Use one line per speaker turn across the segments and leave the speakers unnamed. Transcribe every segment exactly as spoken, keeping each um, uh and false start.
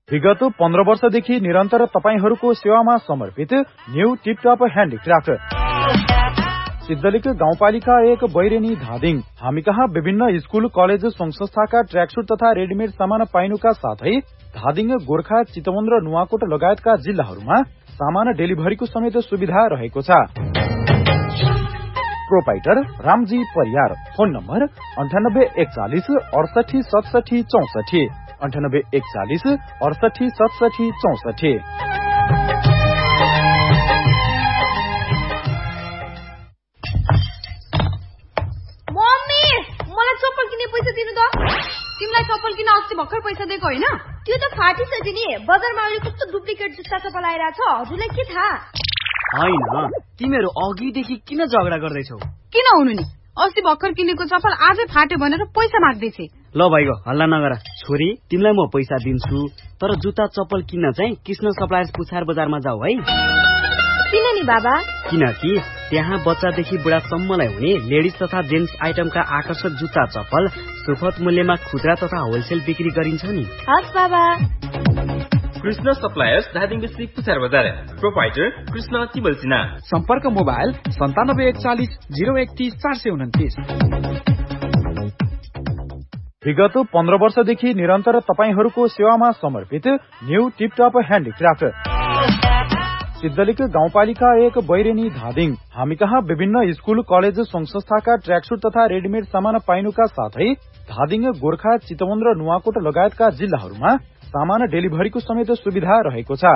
विगत पन्ध्र वर्षदेखि निरन्तर तपाईहरूको सेवामा समर्पित न्यू टिपटप ह्यान्डिक्राफ्ट सिद्धलिक गाउँपालिका एक बैरेनी धादिङ। हामी कहाँ विभिन्न स्कूल कलेज संघ संस्थाका ट्र्याकसूट तथा रेडिमेड सामान पाइनुका साथै धादिङ, गोर्खा, चितवन र नुवाकोट लगायतका जिल्लाहरूमा सामान डेलिभरीको समेत सुविधा रहेको छ। Proprietor Ramji Pariyar. Phone number अन्ठानब्बे एकचालिस अडसठी सतसठी चौसठी अन्ठानब्बे एकचालिस अडसठी सतसठी चौसठी।
मम्मी, मलाई चप्पल किन्ने पैसा दिनु त। तिमीलाई चप्पल किन अस्ति भर्खर पैसा दिएको होइन?
त्यो त फाटिसक्यो नि। बजारमा अहिले कस्तो डुप्लिकेट जुत्ता चप्पल आइरहेछ, हजुरलाई के थाहा?
हैन, तिमीहरू अघिदेखि किन झगडा गर्दैछौ?
किन हुनु नि, अस्ति भर्खर किनेको चप्पल आजै फाट्यो भनेर पैसा माग्दैछे।
ल भाइको हल्ला नगर। छोरी, तिमीलाई म पैसा दिन्छु, तर जुत्ता चप्पल किन्न चाहिँ कृष्ण सप्लायर्स पुछार बजारमा जाऊ है।
किन नि बाबा?
किनकि त्यहाँ बच्चादेखि बुढासम्मलाई हुने लेडिज तथा जेन्ट्स आइटमका आकर्षक जुत्ता चप्पल सुपथ मूल्यमा खुद्रा तथा होलसेल बिक्री गरिन्छ नि।
हस् बाबा।
कृष्ण सप्लायर्स धादिङ डिस्ट्रिक्ट पुछार बजार। प्रोपाइटर कृष्ण तिमल सिन्हा।
सम्पर्क मोबाइल सन्तानब्बे एकचालिस जिरो एकतीस चार सय उन्तिस।
विगत पन्ध्र वर्षदेखि निरन्तर तपाईहरूको सेवामा समर्पित न्यू टिपटप ह्यान्डिक्राफ्ट सिद्धलिक गाउँपालिका एक बैरेनी धादिङ। हामी कहाँ विभिन्न स्कूल कलेज संघ संस्थाका ट्र्याकसूट तथा रेडिमेड सामान पाइनुका साथै धादिङ, गोर्खा, चितवन र नुवाकोट लगायतका जिल्लाहरूमा सामान डेलिभरीको समेत सुविधा रहेको छ।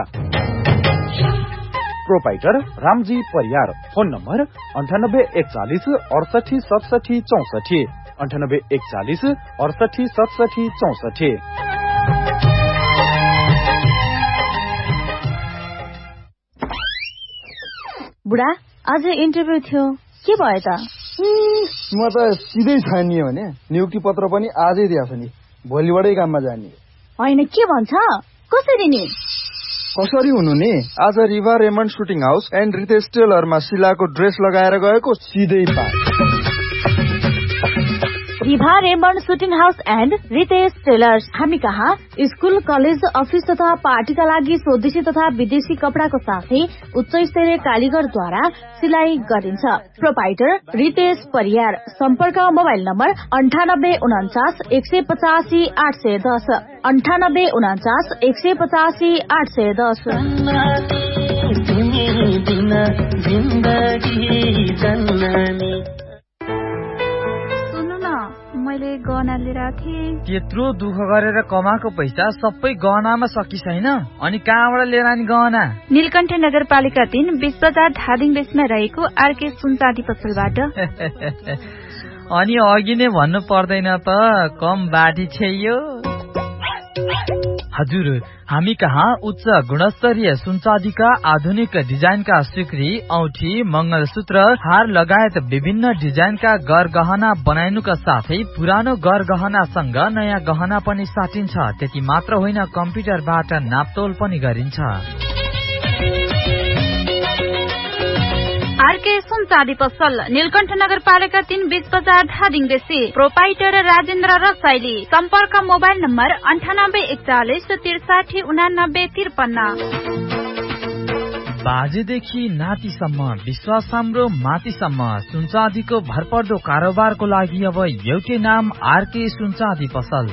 Proprietor Ramji Pariyar. Phone number अन्ठानब्बे एकचालिस अडसठी सतसठी चौसठी अन्ठानब्बे एकचालिस अडसठी सतसठी चौसठी।
बुढा, आज इन्टरभ्यू थियो, के भयो त?
म त सिधै छानियो भने नियुक्ति पत्र पनि आजै दिएछ नि, भोलिबाटै काममा जाने।
होइन, के भन्छ? कसरी नि?
कसरी हुनु नि, आज Riva Raymond shooting house and Ritesh टेलरमा शिलाको dress लगाएर गएको, सिधै पा।
Riva Raymond shooting house and Ritesh tailors. हामी कहाँ स्कूल, कलेज, अफिस तथा पार्टीका लागि स्वदेशी तथा विदेशी कपडाको साथै उच्च स्तरीय कारीगरद्वारा सिलाई गरिन्छ। प्रोपाइटर रितेश परियार। सम्पर्क मोबाइल नम्बर अन्ठानब्बे उनाचास एक सय पचासी आठ सय दस अन्ठानब्बे उनाचास एक सय पचासी आठ सय दस।
मैले गहना लिएर थिएँ।
त्यत्रो दुःख गरेर कमाएको पैसा सबै गहनामा सकिसैन, अनि कहाँबाट लिएर आनी गहना?
नीलकण्ठ नगरपालिका तीन बीच बजार धादिङ बेसमा रहेको आरके सुनचाँदी पसलबाट।
अनि अघि नै भन्नु पर्दैन त, कम बाटी छैयो। हजुर, हामी कहाँ उच्च गुणस्तरीय सुनचाँदीका आधुनिक डिजाइनका सिक्री, औठी, मंगलसूत्र, हार लगायत विभिन्न डिजाइनका गरगहना बनाइनुका साथै पुरानो गरगहनासँग नयाँ गहना पनि साटिन्छ। त्यति मात्र होइन, कम्प्युटरबाट नापतोल पनि गरिन्छ।
आरके सुनचाँदी पसल, नीलकण्ठ नगरपालिका तीन बीच बजार धादिङ बेसी। प्रोपाइटर राजेन्द्र रसाइली। सम्पर्क मोबाइल नम्बर अन्ठानब्बे एकचालिस त्रिसाठी उनानब्बे त्रिपन्न।
बाजेदेखि नातिसम्म, विश्वास हाम्रो मातिसम्म सुनचाँदीको भरपर्दो कारोबारको लागि अब एउटै नाम, आरके सुनचाँदी पसल।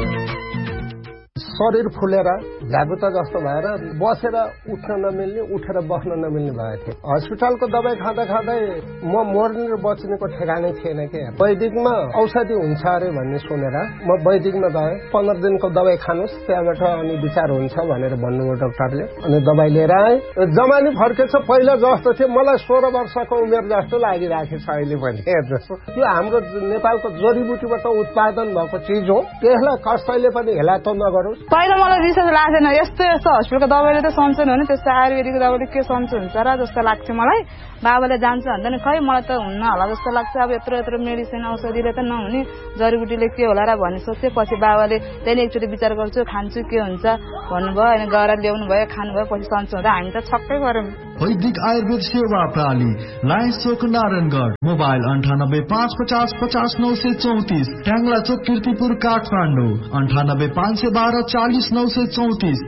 शरीर फुलेर झागुता जस्तो भएर बसेर उठ्न नमिल्ने, उठेर बस्न नमिल्ने भएको थियो। हस्पिटलको दबाई खाँदा खाँदै म मर्ने र बच्नेको ठेगानै थिएन के। वैदिकमा औषधि हुन्छ अरे भन्ने सुनेर म वैदिकमा गएँ। पन्ध्र दिनको दबाई खानुहोस्, त्यहाँबाट अनि विचार हुन्छ भनेर भन्नुभयो डाक्टरले। अनि दबाई लिएर आएँ। जमानी फर्केछ, पहिला जस्तो थियो। मलाई सोह्र वर्षको उमेर जस्तो लागिराखेको छ अहिले पनि। हेर्नुहोस्, यो हाम्रो नेपालको जडीबुटीबाट उत्पादन भएको चिज हो, त्यसलाई कसैले पनि हेला त नगरोस्।
पहिला मलाई रिसर्च लाग्थेन, यस्तो यस्तो हस्पिटलको दबाईले त सन्चो हुने, त्यस्तो आयुर्वेदिकको दबाईले के सन्चो हुन्छ र जस्तो लाग्थ्यो मलाई। बाबाले जान्छ भन्दा नि खै मलाई त हुन्न होला जस्तो लाग्छ। अब यत्रो यत्रो मेडिसिन औषधिले त नहुने, जडीबुटीले के होला र भन्ने सोचे। पछि बाबाले त्यहाँदेखि एकचोटि विचार गर्छु, खान्छु के हुन्छ भन्नुभयो। अनि गएर ल्याउनु भयो, खानुभयो, पछि सन्चो हुँदा हामी त छक्कै गऱ्यौँ।
वैदिक आयुर्वेद सेवा प्रणाली, लायन्स चोक नारायणगढ़। मोबाइल अंठानब्बे पाँच पचास पचास नौ सय चौतिस। ट्याङ्ला चोक कीर्तिपुर काठमाडौँ अंठानब्बे पाँच सय बाह्र चालिस नौ सय चौतिस।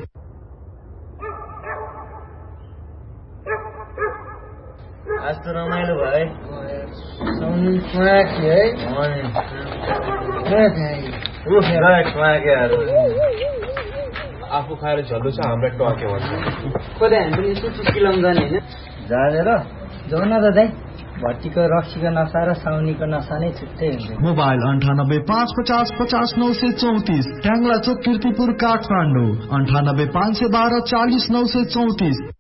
आज त रमाइलो भयो
आफू खाएर झल्लो छ हामीलाई टक्यो भन्छ
खोइ हामी पनि यसो चुस्किलाउन जाने होइन जानेर जाउँ न त दाइ भट्टीको रक्सीको नसा र साउनीको नसा नै छुट्टै हुन्छ।
मोबाइल अंठानब्बे पाँच पचास पचास नौ सय चौतिस। ट्याङ्ला चोक कीर्तिपुर काठमाडौँ अंठानब्बे पाँच सय बाह्र चालिस नौ सय चौतिस।